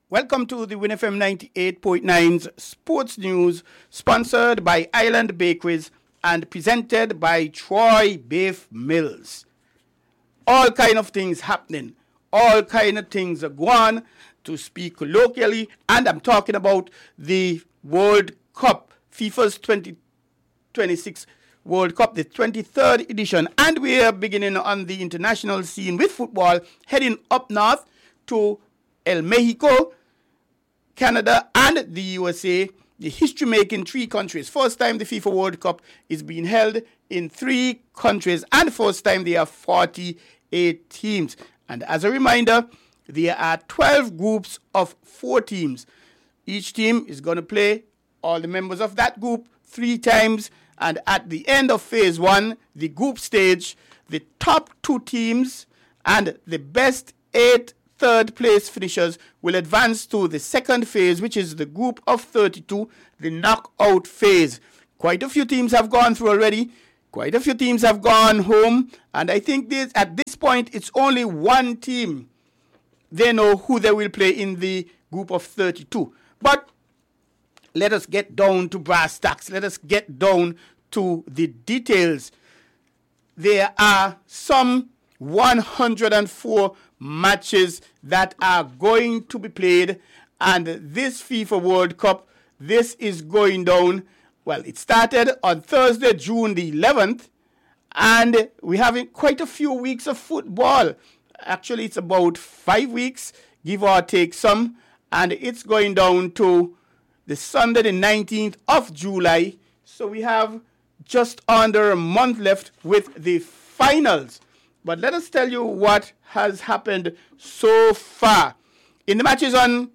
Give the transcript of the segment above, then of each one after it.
Welcome to the WinFM 98.9's Sports News, sponsored by Island Bakeries and presented by Troy Beef Mills. All kind of things happening. All kind of things are going on, to speak locally, and I'm talking about the World Cup, FIFA's 2026 World Cup, the 23rd edition, and we are beginning on the international scene with football, heading up north to El Mexico, Canada, and the USA, the history-making three countries. First time the FIFA World Cup is being held in three countries, and first time there are 48 teams. And as a reminder, there are 12 groups of 4 teams. Each team is going to play all the members of that group 3 times, and at the end of phase 1, the group stage, the top 2 teams and the best 8 third place finishers will advance to the second phase, which is the group of 32, the knockout phase. Quite a few teams have gone through already. Quite a few teams have gone home. And I think at this point, it's only one team. They know who they will play in the group of 32. But let us get down to brass tacks. Let us get down to the details. There are some 104 matches that are going to be played, and this FIFA World Cup, this is going down. Well, it started on Thursday, June the 11th, and we're having quite a few weeks of football. Actually, it's about 5 weeks, give or take some, and it's going down to the Sunday, the 19th of July. So we have just under a month left with the finals. But let us tell you what has happened so far. In the matches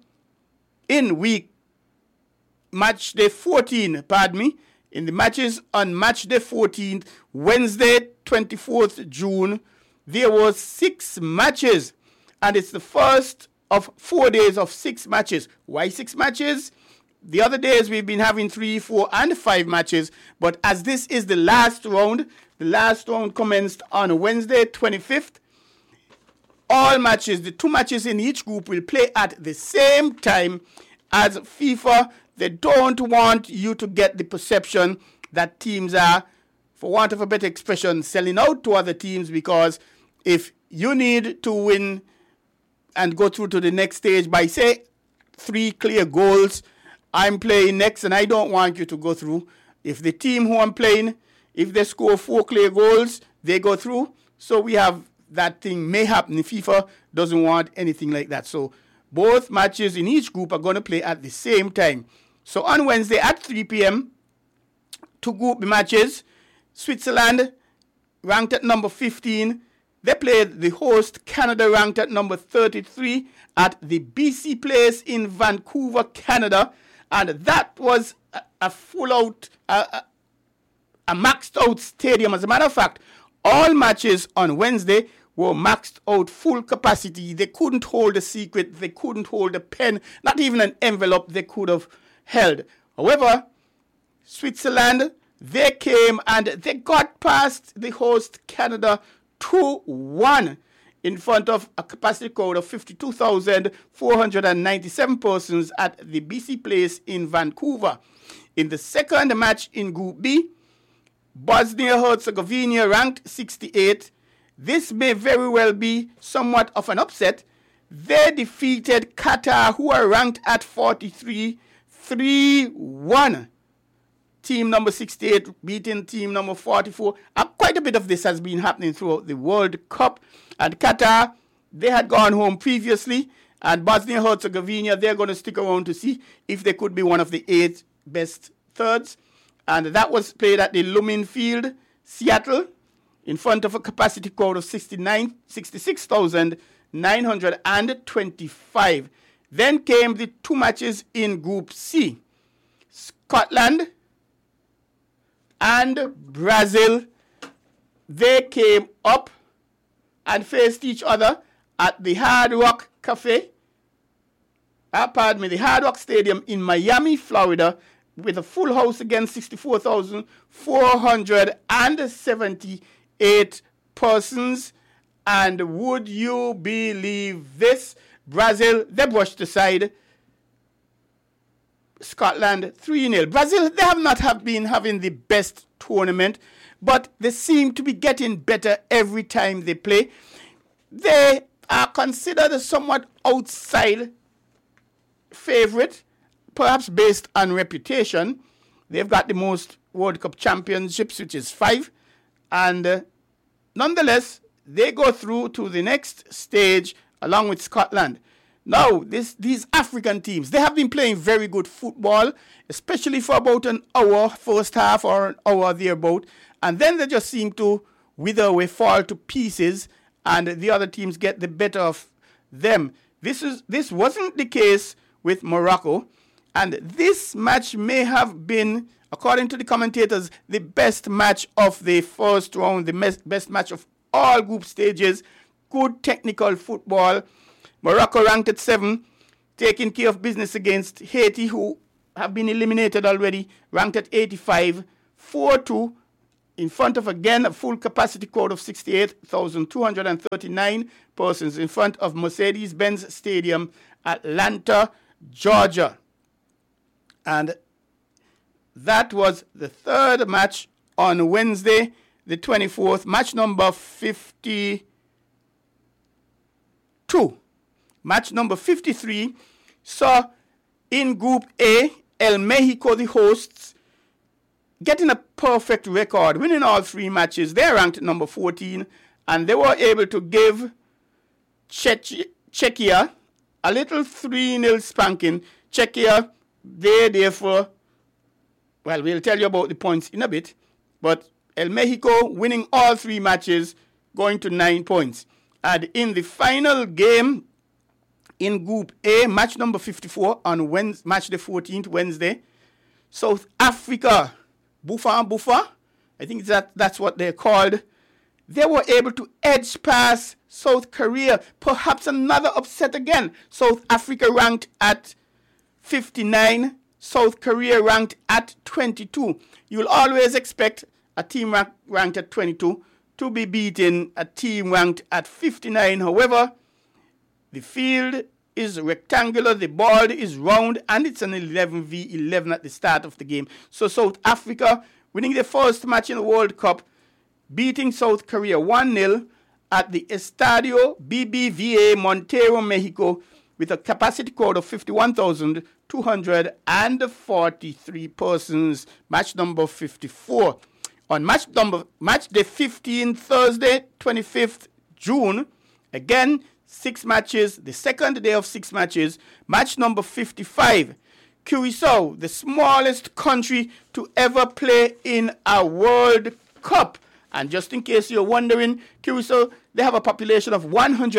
match day 14, in the matches on match day 14th, Wednesday, 24th June, there was 6 matches. And it's the first of 4 days of 6 matches. Why 6 matches? The other days we've been having 3, 4, and 5 matches. But as this is the last round commenced on Wednesday, 25th. All matches, the 2 matches in each group, will play at the same time. As FIFA, they don't want you to get the perception that teams are, for want of a better expression, selling out to other teams, because if you need to win and go through to the next stage by, say, 3 clear goals, I'm playing next and I don't want you to go through. If the team who I'm playing, if they score 4 clear goals, they go through. So we have that thing may happen. FIFA doesn't want anything like that. So both matches in each group are going to play at the same time. So on Wednesday at 3 p.m., 2 group matches. Switzerland, ranked at number 15. They played the host, Canada, ranked at number 33 at the BC Place in Vancouver, Canada. And that was a full-out, a maxed out stadium. As a matter of fact, all matches on Wednesday were maxed out, full capacity. They couldn't hold a secret. They couldn't hold a pen, not even an envelope they could have held. However, Switzerland, they came and they got past the host Canada 2-1 in front of a capacity crowd of 52,497 persons at the BC Place in Vancouver. In the second match in Group B, Bosnia-Herzegovina ranked 68. This may very well be somewhat of an upset. They defeated Qatar, who are ranked at 43, 3-1. Team number 68 beating team number 44. Quite a bit of this has been happening throughout the World Cup. And Qatar, they had gone home previously. And Bosnia-Herzegovina, they're going to stick around to see if they could be one of the 8 best thirds. And that was played at the Lumen Field, Seattle, in front of a capacity crowd of 66,925. Then came the 2 matches in Group C. Scotland and Brazil, they came up and faced each other at the Hard Rock the Hard Rock Stadium in Miami, Florida, with a full house against 64,478 persons. And would you believe this? Brazil, they brushed aside Scotland 3-0. Brazil, they have not been having the best tournament, but they seem to be getting better every time they play. They are considered a somewhat outside favorite, perhaps based on reputation. They've got the most World Cup championships, which is 5. And nonetheless, they go through to the next stage along with Scotland. Now, these African teams, they have been playing very good football, especially for about an hour, first half, or an hour thereabout. And then they just seem to wither away, fall to pieces, and the other teams get the better of them. This wasn't the case with Morocco. And this match may have been, according to the commentators, the best match of the first round, the best match of all group stages. Good technical football. Morocco ranked at 7, taking care of business against Haiti, who have been eliminated already, ranked at 85, 4-2, in front of, again, a full capacity crowd of 68,239 persons in front of Mercedes-Benz Stadium, Atlanta, Georgia. And that was the third match on Wednesday, the 24th, match number 52. Match number 53 saw in Group A, El Mexico, the hosts, getting a perfect record, winning all 3 matches. They're ranked at number 14, and they were able to give Czechia a little 3-0 spanking. Czechia, they therefore, well, we'll tell you about the points in a bit, but El Mexico winning all 3 matches, going to 9 points. And in the final game in Group A, match number 54 on match the 14th, Wednesday, South Africa, Bufa, I think that's what they're called, they were able to edge past South Korea. Perhaps another upset again. South Africa ranked at 59, South Korea ranked at 22. You'll always expect a team ranked at 22 to be beating a team ranked at 59. However, the field is rectangular, the ball is round, and it's an 11v11 at the start of the game. So South Africa winning their first match in the World Cup, beating South Korea 1-0 at the Estadio BBVA Montero, Mexico, with a capacity crowd of 51,243 persons. Match number 54. On match day 15, Thursday, 25th June, again, 6 matches, the second day of 6 matches, match number 55. Curacao, the smallest country to ever play in a World Cup. And just in case you're wondering, Curacao, they have a population of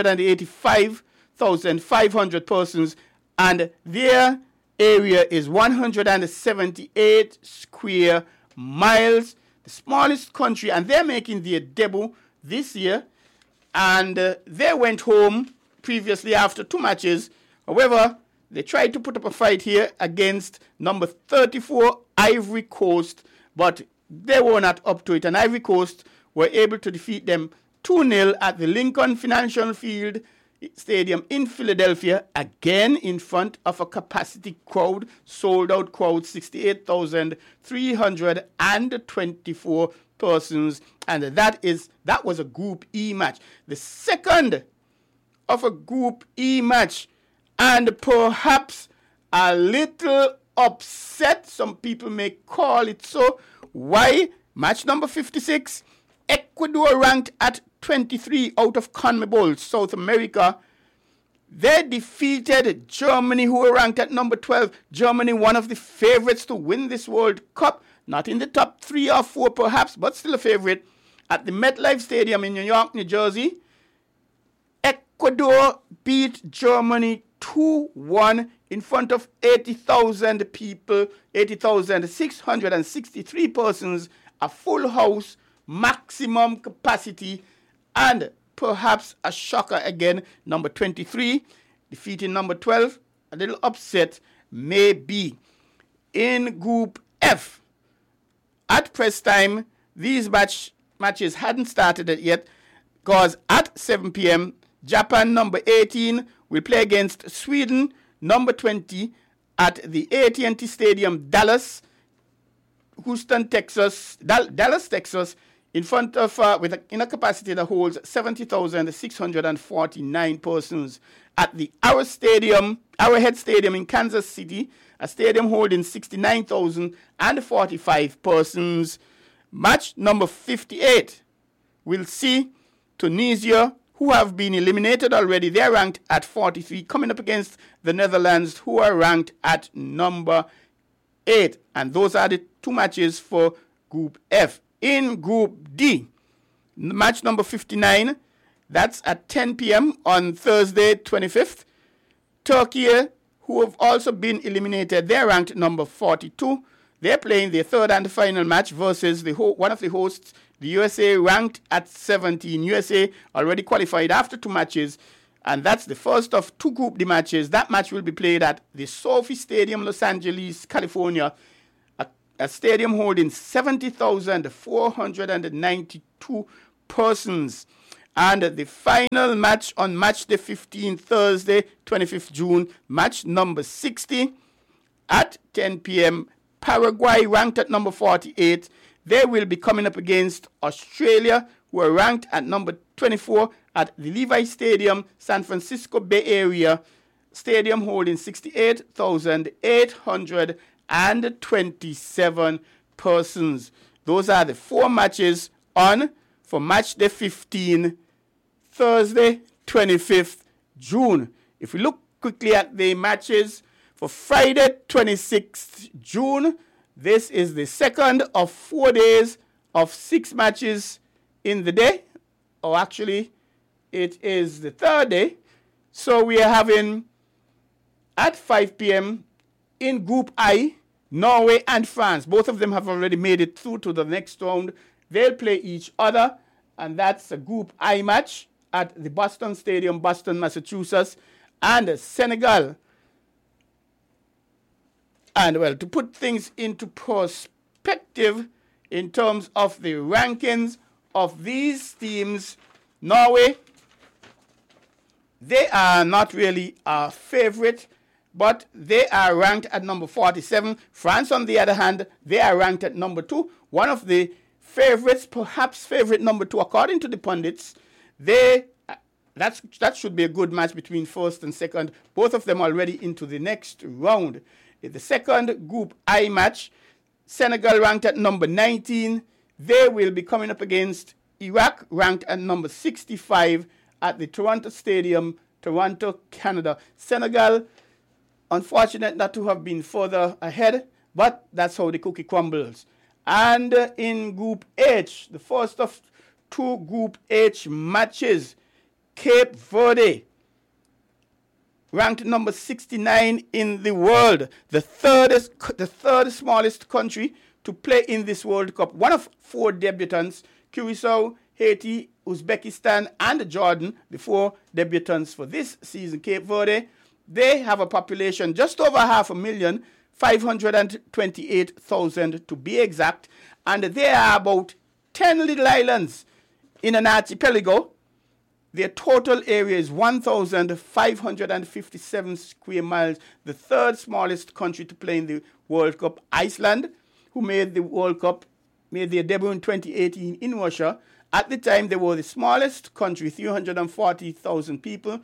185,500 persons, and their area is 178 square miles. The smallest country, and they're making their debut this year. And they went home previously after 2 matches. However, they tried to put up a fight here against number 34, Ivory Coast, but they were not up to it. And Ivory Coast were able to defeat them 2-0 at the Lincoln Financial Field Stadium in Philadelphia, again in front of a capacity crowd, sold out crowd, 68,324 persons, and that was a Group E match. The second of a Group E match, and perhaps a little upset, some people may call it so. Why? Match number 56, Ecuador ranked at 23 out of CONMEBOL, South America. They defeated Germany, who were ranked at number 12. Germany, one of the favorites to win this World Cup. Not in the top 3 or 4 perhaps, but still a favorite. At the MetLife Stadium in New York, New Jersey, Ecuador beat Germany 2-1 in front of 80,000 people, 80,663 persons, a full house, maximum capacity, and perhaps a shocker again, number 23, defeating number 12. A little upset maybe. In Group F, at press time, these matches hadn't started yet, because at 7 p.m., Japan, number 18, will play against Sweden, number 20, at the AT&T Stadium, Dallas, Texas, in front of in a capacity that holds 70,649 persons. At the Arrowhead Stadium in Kansas City, a stadium holding 69,045 persons. Match number 58 will see Tunisia, who have been eliminated already. They're ranked at 43, coming up against the Netherlands, who are ranked at number 8. And those are the two matches for Group F. In Group D, match number 59, that's at 10 p.m. on Thursday, 25th. Turkey, who have also been eliminated, they're ranked number 42. They're playing their third and final match versus one of the hosts, the USA, ranked at 17. USA already qualified after two matches, and that's the first of two Group D matches. That match will be played at the Sophie Stadium, Los Angeles, California, a stadium holding 70,492 persons. And the final match on match day 15, Thursday, 25th June, match number 60 at 10 p.m. Paraguay, ranked at number 48. They will be coming up against Australia, who are ranked at number 24 at the Levi Stadium, San Francisco Bay Area, stadium holding 68,827 persons. Those are the four matches on for match day 15, Thursday, 25th June. If we look quickly at the matches for Friday, 26th June, this is the second of 4 days of 6 matches in the day. Or actually, it is the third day. So we are having at 5 p.m. in Group I, Norway and France. Both of them have already made it through to the next round. They'll play each other, and that's a Group I match at the Boston Stadium, Boston, Massachusetts. And Senegal. And well, to put things into perspective in terms of the rankings of these teams, Norway, they are not really a favorite, but they are ranked at number 47. France, on the other hand, they are ranked at number 2. One of the favorites, perhaps favorite number 2, according to the pundits. That should be a good match between first and second. Both of them already into the next round. In the second Group I match, Senegal ranked at number 19. They will be coming up against Iraq, ranked at number 65 at the Toronto Stadium, Toronto, Canada. Senegal, unfortunate not to have been further ahead, but that's how the cookie crumbles. And in Group H, the first of two Group H matches, Cape Verde, ranked number 69 in the world, the third smallest country to play in this World Cup. One of 4 debutants, Curacao, Haiti, Uzbekistan, and Jordan, the 4 debutants for this season. Cape Verde, they have a population just over 500,000, 528,000 to be exact, and there are about 10 little islands in an archipelago. Their total area is 1,557 square miles, the third smallest country to play in the World Cup. Iceland, who made the World Cup, made their debut in 2018 in Russia. At the time, they were the smallest country, 340,000 people,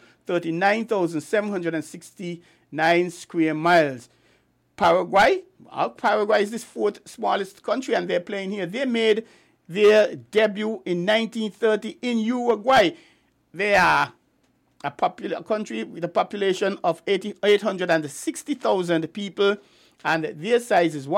39,769 square miles. Paraguay is the 4th smallest country, and they're playing here. They made their debut in 1930 in Uruguay. They are a country with a population of 860,000 people, and their size is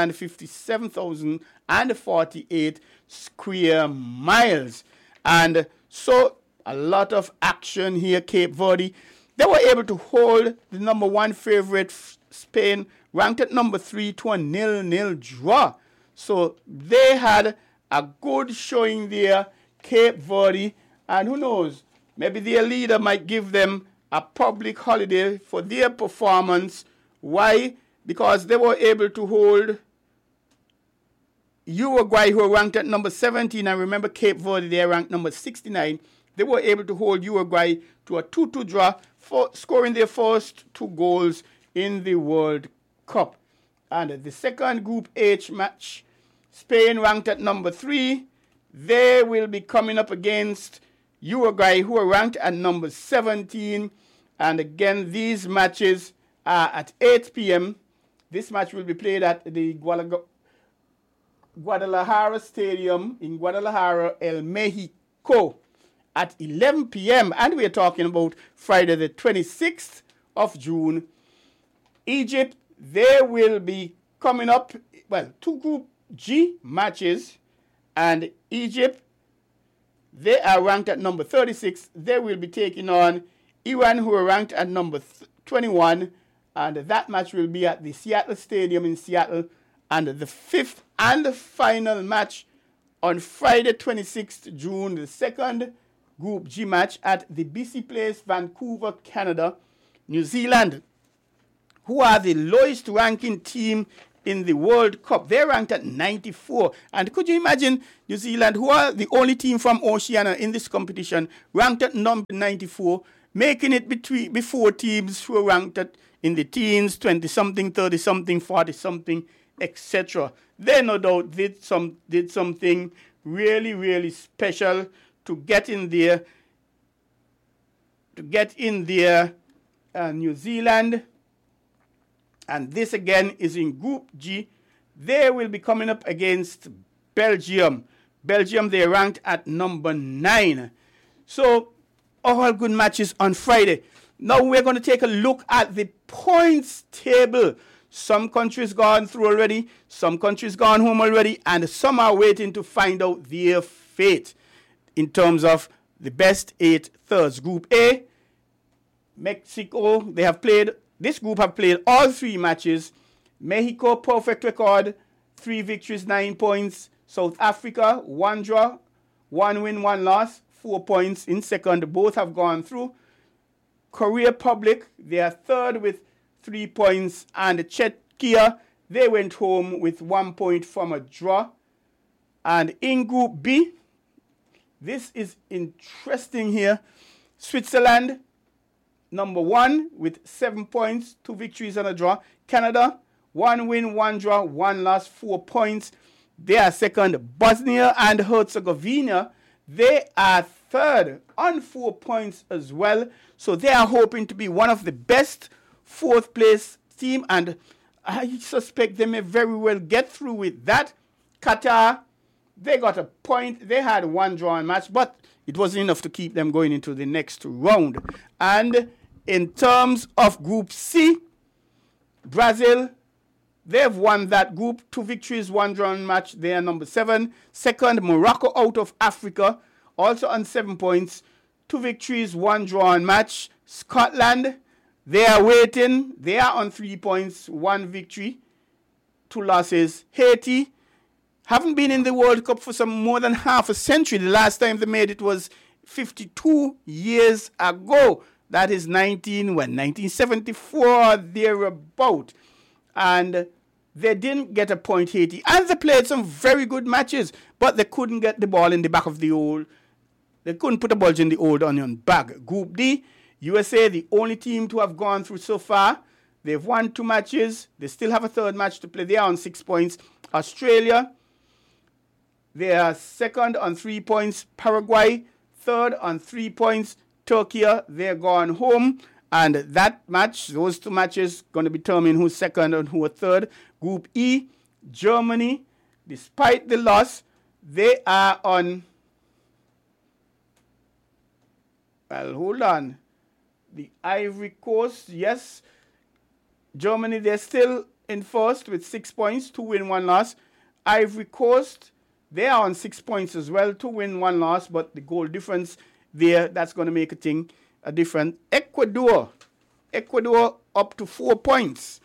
157,048 square miles. And so a lot of action here. Cape Verde, they were able to hold the number 1 favorite, Spain, ranked at number 3, to a 0-0 draw. So they had a good showing there, Cape Verde. And who knows, maybe their leader might give them a public holiday for their performance. Why? Because they were able to hold Uruguay, who are ranked at number 17. And remember, Cape Verde, they are ranked number 69. They were able to hold Uruguay to a 2-2 draw, for scoring their first 2 goals in the World Cup. And the second Group H match, Spain ranked at number 3. They will be coming up against Uruguay, who are ranked at number 17. And again, these matches are at 8 p.m. This match will be played at the Guadalajara Stadium in Guadalajara, El Mexico at 11 p.m. And we're talking about Friday the 26th of June. Egypt, they will be coming up, well, 2 Group G matches. And Egypt, they are ranked at number 36. They will be taking on Iran, who are ranked at number 21. And that match will be at the Seattle Stadium in Seattle. And the 5th and the final match on Friday, 26th June, the second Group G match at the BC Place, Vancouver, Canada. New Zealand, who are the lowest ranking team in the World Cup. They're ranked at 94. And could you imagine New Zealand, who are the only team from Oceania in this competition, ranked at number 94, making it before teams who are ranked at in the teens, 20-something, 30-something, 40-something, etc. They no doubt did something really, really special to get in there. New Zealand. And this again is in Group G. They will be coming up against Belgium. Belgium, they're ranked at number 9. So, all good matches on Friday. Now we're going to take a look at the points table. Some countries gone through already, some countries gone home already, and some are waiting to find out their fate in terms of the best 8 thirds. Group A, Mexico, this group have played all 3 matches. Mexico, perfect record, 3 victories, 9 points. South Africa, 1 draw, 1 win, 1 loss, 4 points in second. Both have gone through. Korea Republic, they are third with 3 points. And Czechia, they went home with 1 point from a draw. And in Group B, this is interesting here. Switzerland, number 1 with 7 points, 2 victories and a draw. Canada, 1 win, 1 draw, 1 loss, 4 points. They are second. Bosnia and Herzegovina, they are third on 4 points as well. So they are hoping to be one of the best 4th place team. And I suspect they may very well get through with that. Qatar, they got a point. They had 1 drawn match, but it wasn't enough to keep them going into the next round. And in terms of Group C, Brazil, they've won that group. 2 victories, 1 drawn match. They are number 7. Second, Morocco out of Africa, also on 7 points. 2 victories, 1 drawn match. Scotland, they are waiting. They are on 3 points, 1 victory, 2 losses. Haiti haven't been in the World Cup for some more than half a century. The last time they made it was 52 years ago. That is 1974, thereabout. And they didn't get a point, Haiti. And they played some very good matches, but they couldn't get the ball in the back of the old. They couldn't put the ball in the old onion bag. Group D, USA, the only team to have gone through so far. They've won 2 matches. They still have a 3rd match to play. They are on 6 points. Australia, they are second on 3 points. Paraguay, third on 3 points. Turkey, they're gone home. And that match, those 2 matches, going to determine who's second and who's third. Group E, Germany, despite the loss, they are on... Well, hold on. The Ivory Coast, yes. Germany, they're still in first with 6 points, 2 win, 1 loss. Ivory Coast, they are on 6 points as well, 2 win, 1 loss, but the goal difference there, that's going to make a difference. Ecuador up to 4 points.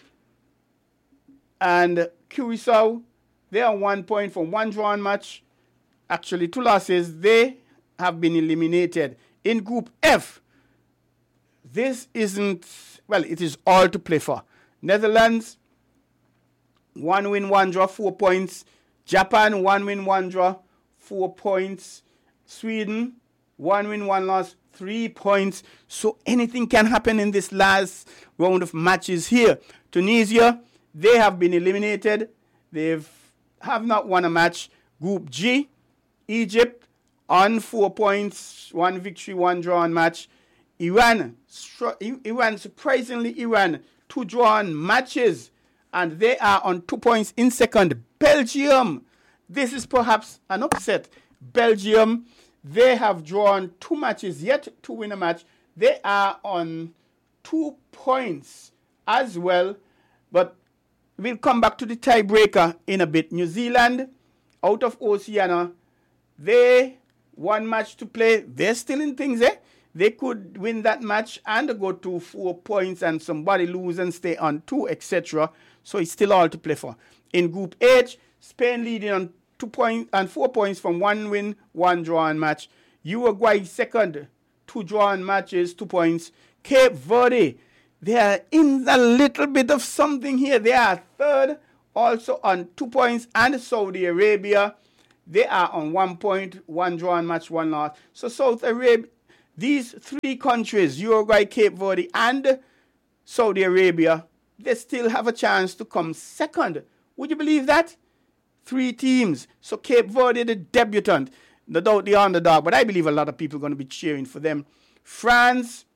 And Curacao, they are 1 point from 1 drawn match. Actually, 2 losses. They have been eliminated. In Group F, this isn't, well, it is all to play for. Netherlands, 1 win, 1 draw, 4 points. Japan, 1 win, 1 draw, 4 points. Sweden, 1 win, 1 loss, 3 points. So anything can happen in this last round of matches here. Tunisia, they have been eliminated. They have not won a match. Group G, Egypt on 4 points, 1 victory, 1 drawn match. Iran, surprisingly, 2 drawn matches, and they are on 2 points in second. Belgium, this is perhaps an upset. Belgium, they have drawn 2 matches, yet to win a match. They are on 2 points as well, but we'll come back to the tiebreaker in a bit. New Zealand, out of Oceania, they 1 match to play. They're still in things, eh? They could win that match and go to 4 points, and somebody lose and stay on 2, etc. So it's still all to play for. In Group H, Spain leading on 2 points and 4 points from 1 win, 1 drawn match. Uruguay second, 2 drawn matches, 2 points. Cape Verde, they are in a little bit of something here. They are third, also on 2 points. And Saudi Arabia, they are on 1 point, 1 drawn match, 1 loss. So South Arabia, these 3 countries, Uruguay, Cape Verde, and Saudi Arabia, they still have a chance to come second. Would you believe that? 3 teams. So Cape Verde, the debutant, no doubt the underdog, but I believe a lot of people are going to be cheering for them. France,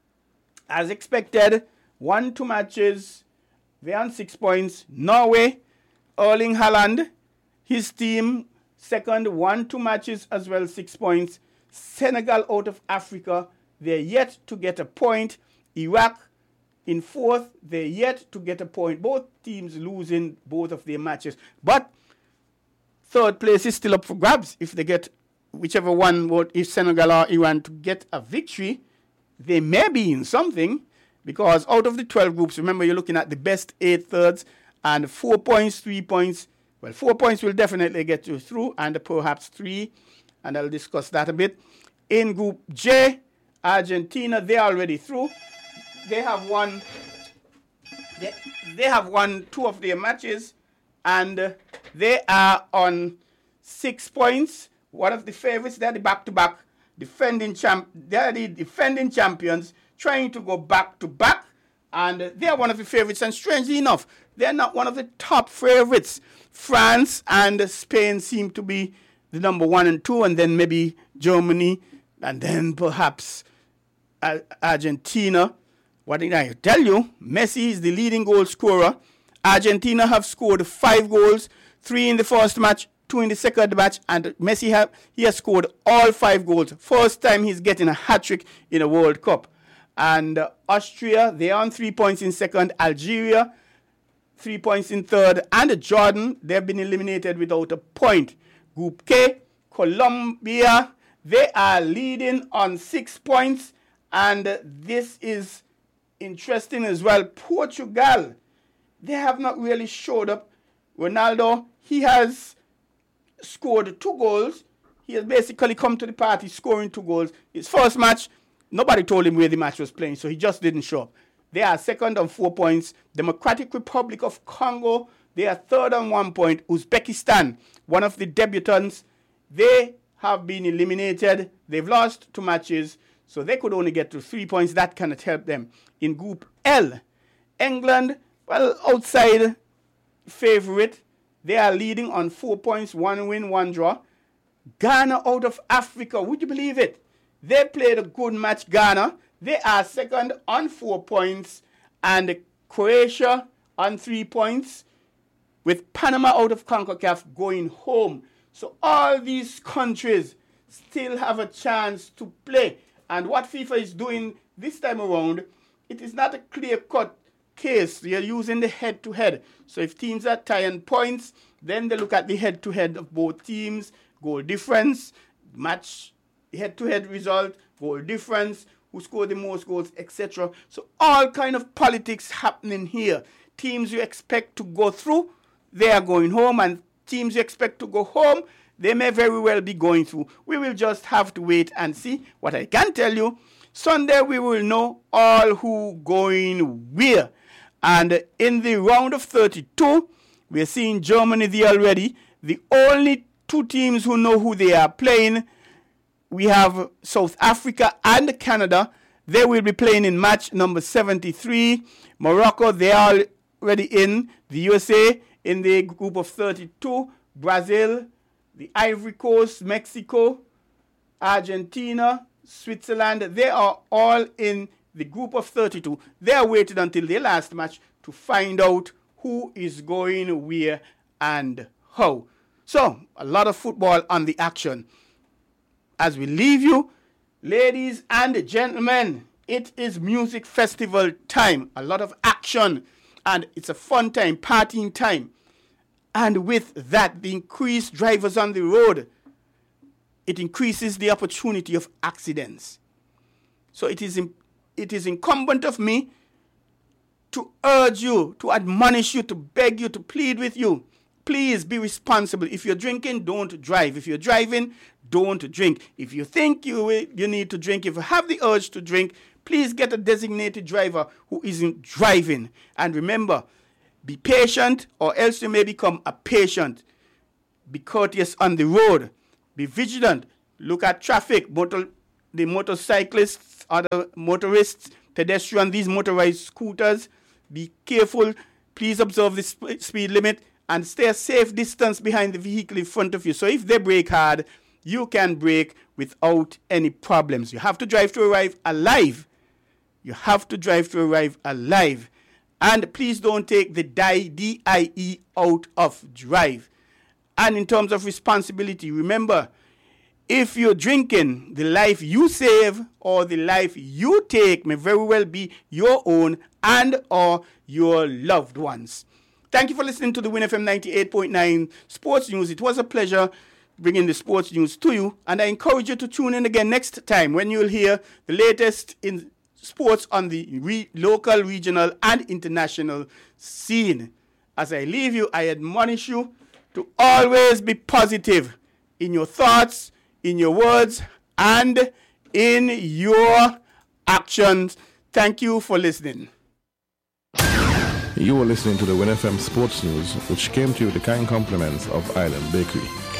as expected, won 2 matches. They're on 6 points. Norway, Erling Haaland, his team, second, won 2 matches as well, 6 points. Senegal out of Africa, they're yet to get a point. Iraq in 4th, they're yet to get a point. Both teams losing both of their matches. But 3rd place is still up for grabs. If they get whichever one, if Senegal or Iran to get a victory, they may be in something. Because out of the 12 groups, remember you're looking at the best 8 thirds and 4 points, 3 points. Well, 4 points will definitely get you through, and perhaps 3. And I'll discuss that a bit. In Group J, Argentina, they're already through. They have won. They have won 2 of their matches, and they are on 6 points. One of the favorites, they're the back-to-back defending champions, trying to go back-to-back, and they're one of the favorites. And strangely enough, they're not one of the top favorites. France and Spain seem to be the number 1 and 2, and then maybe Germany, and then perhaps Argentina. What did I tell you? Messi is the leading goal scorer. Argentina have scored 5 goals, 3 in the first match, 2 in the second match, and Messi has scored all 5 goals. First time he's getting a hat-trick in a World Cup. And Austria, they're on 3 points in second. Algeria, 3 points in third. And Jordan, they've been eliminated without a point. Group K, Colombia, they are leading on 6 points. And this is interesting as well. Portugal, they have not really showed up. Ronaldo, he has scored 2 goals. He has basically come to the party scoring 2 goals. His first match, nobody told him where the match was playing, so he just didn't show up. They are second on 4 points. Democratic Republic of Congo, they are third on 1 point. Uzbekistan, one of the debutants, they have been eliminated. They've lost 2 matches, so they could only get to 3 points. That cannot help them. In Group L, England, well, outside favorite, they are leading on 4 points, 1 win, 1 draw. Ghana out of Africa, would you believe it? They played a good match, Ghana. They are second on 4 points. And Croatia on 3 points, with Panama out of CONCACAF going home. So all these countries still have a chance to play. And what FIFA is doing this time around, it is not a clear-cut case. You're using the head-to-head. So if teams are tying points, then they look at the head-to-head of both teams, goal difference, match head-to-head result, goal difference, who scored the most goals, etc. So all kind of politics happening here. Teams you expect to go through, they are going home, and teams you expect to go home, they may very well be going through. We will just have to wait and see. What I can tell you, Sunday we will know all who going where. And in the round of 32, we are seeing Germany there already. The only 2 teams who know who they are playing we have South Africa and Canada. They will be playing in match number 73. Morocco, they are already in. The USA in the group of 32. Brazil, the Ivory Coast, Mexico, Argentina, Switzerland, they are all in the group of 32. They are waiting until their last match to find out who is going where and how. So, a lot of football on the action. As we leave you, ladies and gentlemen, it is music festival time. A lot of action, and it's a fun time, partying time. And with that, the increased drivers on the road, it increases the opportunity of accidents. So it is incumbent of me to urge you, to admonish you, to beg you, to plead with you. Please be responsible. If you're drinking, don't drive. If you're driving, don't drink. If you think you need to drink, if you have the urge to drink, please get a designated driver who isn't driving. And remember, be patient or else you may become a patient. Be courteous on the road. Be vigilant. Look at traffic. The motorcyclists, other motorists, pedestrians, these motorized scooters. Be careful. Please observe the speed limit and stay a safe distance behind the vehicle in front of you. So if they brake hard, you can brake without any problems. You have to drive to arrive alive. You have to drive to arrive alive. And please don't take the DIE out of drive. And in terms of responsibility, remember, if you're drinking, the life you save or the life you take may very well be your own and or your loved ones. Thank you for listening to the Win FM 98.9 Sports News. It was a pleasure bringing the sports news to you. And I encourage you to tune in again next time when you'll hear the latest in sports on the local, regional, and international scene. As I leave you, I admonish you to always be positive in your thoughts, in your words, and in your actions. Thank you for listening. You were listening to the Win FM Sports News, which came to you with the kind compliments of Island Bakery.